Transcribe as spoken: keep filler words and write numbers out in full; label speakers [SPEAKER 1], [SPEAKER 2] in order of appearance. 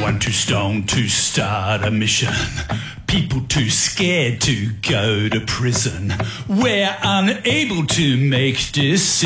[SPEAKER 1] one too stoned to start a mission. People too scared to go to prison. We're unable to make decisions.